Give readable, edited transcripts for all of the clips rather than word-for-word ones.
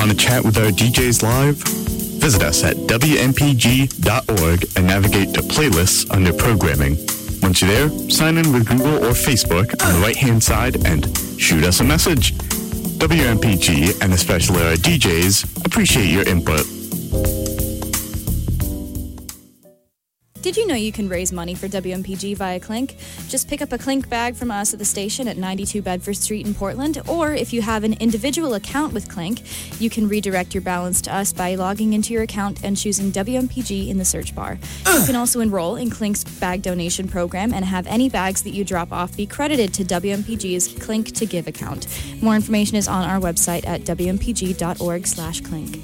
Want to chat with our DJs live? Visit us at WMPG.org and navigate to playlists under programming. Once you're there, sign in with Google or Facebook on the right-hand side and shoot us a message. WMPG, and especially our DJs, appreciate your input. Did you know you can raise money for WMPG via Clink? Just pick up a Clink bag from us at the station at 92 Bedford Street in Portland, or if you have an individual account with Clink, you can redirect your balance to us by logging into your account and choosing WMPG in the search bar. You can also enroll in Clink's bag donation program and have any bags that you drop off be credited to WMPG's Clink to Give account. More information is on our website at wmpg.org/Clink.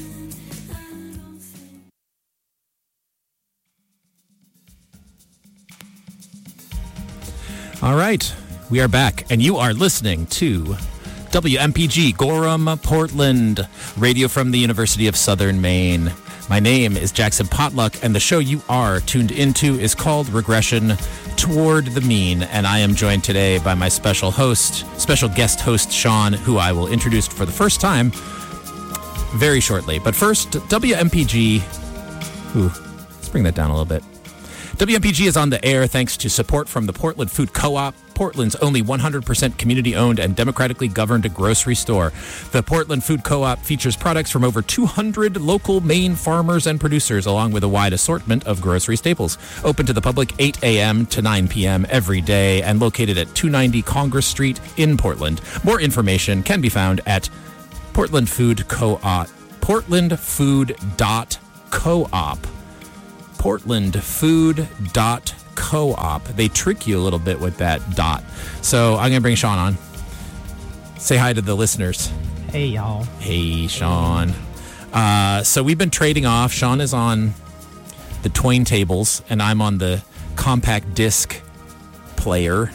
All right, we are back, and you are listening to WMPG Gorham, Portland, radio from the University of Southern Maine. My name is Jackson Potluck, and the show you are tuned into is called Regression Toward the Mean, and I am joined today by my special guest host, Sean, who I will introduce for the first time very shortly. But first, WMPG... let's bring that down a little bit. WMPG is on the air thanks to support from the Portland Food Co-op, Portland's only 100% community-owned and democratically governed grocery store. The Portland Food Co-op features products from over 200 local Maine farmers and producers, along with a wide assortment of grocery staples. Open to the public 8 a.m. to 9 p.m. every day and located at 290 Congress Street in Portland. More information can be found at Portland Food Co-op, portlandfood.coop. portlandfood.coop. They trick you a little bit with that dot. So I'm going to bring Sean on. Say hi to the listeners. Hey, y'all. Hey, Sean. So we've been trading off. Sean is on the Twain tables, and I'm on the compact disc player.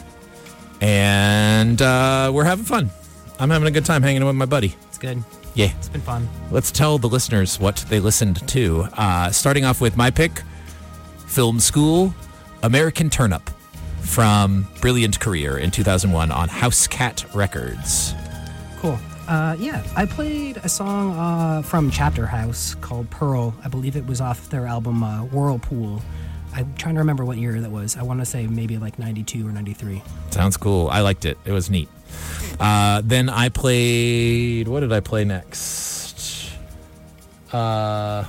And we're having fun. I'm having a good time hanging with my buddy. It's good. Yeah. It's been fun. Let's tell the listeners what they listened to. Starting off with my pick, Film School, American Turnip, from Brilliant Career in 2001 on House Cat Records. Cool. I played a song from Chapter House called Pearl. I believe it was off their album Whirlpool. I'm trying to remember what year that was. I want to say maybe like 92 or 93. Sounds cool. I liked it. It was neat. Then I played... What did I play next? I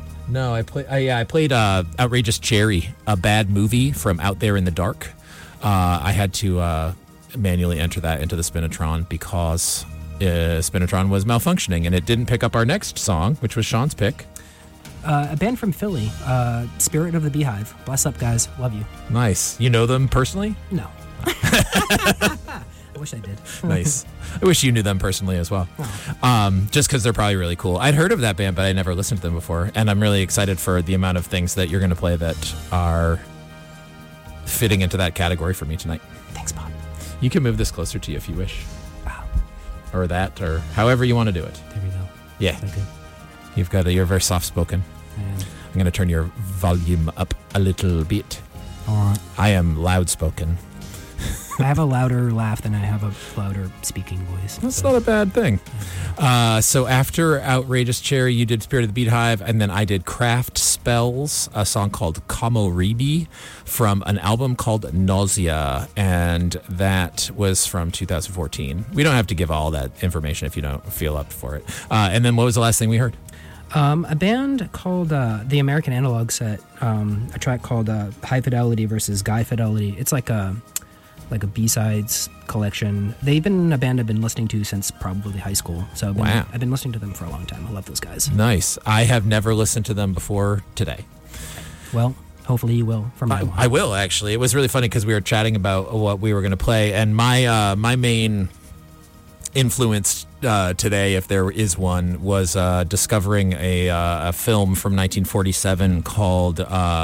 played Outrageous Cherry, a bad movie from Out There in the Dark. I had to manually enter that into the Spinitron because Spinitron was malfunctioning, and it didn't pick up our next song, which was Sean's pick. A band from Philly, Spirit of the Beehive. Bless up, guys. Love you. Nice. You know them personally? No. I wish I did. Nice. I wish you knew them personally as well. Oh. Just because they're probably really cool. I'd heard of that band, but I never listened to them before. And I'm really excited for the amount of things that you're going to play that are fitting into that category for me tonight. Thanks, Bob. You can move this closer to you if you wish. Wow. Or that, or however you want to do it. There we go. Yeah. You're very soft-spoken. I'm going to turn your volume up a little bit. All right. I am loud-spoken. I have a louder laugh than I have a louder speaking voice. That's not a bad thing. So after Outrageous Cherry, you did Spirit of the Beehive, and then I did Craft Spells, a song called Kamoribi from an album called Nausea, and that was from 2014. We don't have to give all that information if you don't feel up for it. And then what was the last thing we heard? A band called the American Analog Set, a track called High Fidelity versus Guy Fidelity. It's like a B-sides collection. They've been a band I've been listening to since probably high school. So I've been listening to them for a long time. I love those guys. Nice. I have never listened to them before today. Well, hopefully you will. I will, actually. It was really funny because we were chatting about what we were going to play, and my main influence today, if there is one, was discovering a film from 1947 called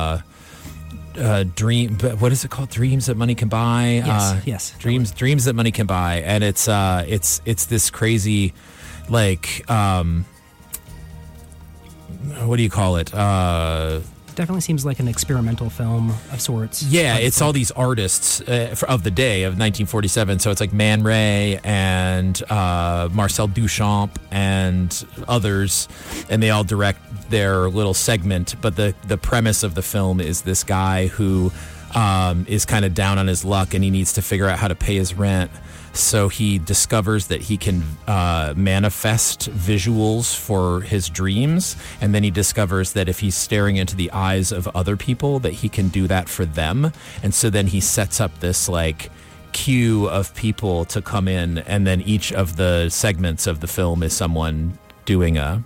Dream. What is it called? Dreams That Money Can Buy. Yes. Dreams That Money Can Buy, and it's this crazy, like, what do you call it? definitely seems like an experimental film of sorts. Yeah, it's all these artists of the day of 1947. So it's like Man Ray and Marcel Duchamp and others, and they all direct their little segment. But the premise of the film is this guy who is kind of down on his luck, and he needs to figure out how to pay his rent. So he discovers that he can manifest visuals for his dreams, and then he discovers that if he's staring into the eyes of other people, that he can do that for them. And so then he sets up this like queue of people to come in, and then each of the segments of the film is someone doing a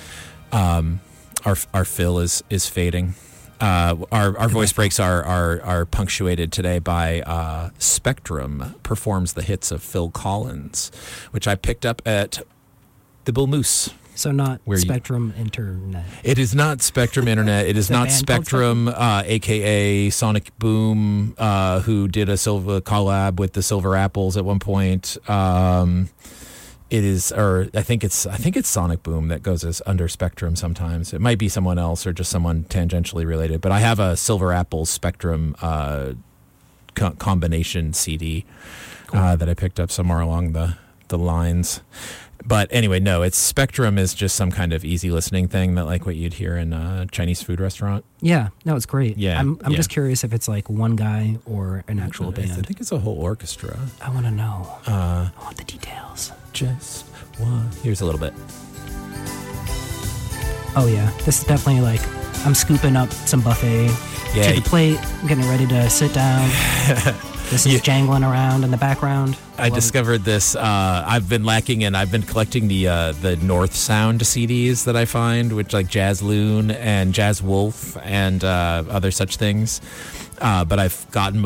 our Phil is fading. Our voice breaks are punctuated today by Spectrum performs the hits of Phil Collins, which I picked up at the Bull Moose. So not Spectrum Internet. It is not Spectrum Internet. It is not Spectrum, a.k.a. Sonic Boom, who did a Silver collab with the Silver Apples at one point. It is, or I think it's Sonic Boom that goes as under Spectrum sometimes. It might be someone else or just someone tangentially related. But I have a Silver Apples Spectrum combination CD that I picked up somewhere along the lines. But anyway, no, it's Spectrum is just some kind of easy listening thing that like what you'd hear in a Chinese food restaurant. Yeah, no, it's great. Yeah, I'm just curious if it's like one guy or an actual band. I think it's a whole orchestra. I want to know. I want the details. Just one. Here's a little bit. Oh yeah, this is definitely like I'm scooping up some buffet to the plate, getting ready to sit down. This is jangling around in the background. I discovered this. I've been lacking, and I've been collecting the North Sound CDs that I find, which like Jazz Loon and Jazz Wolf and other such things. But I've gotten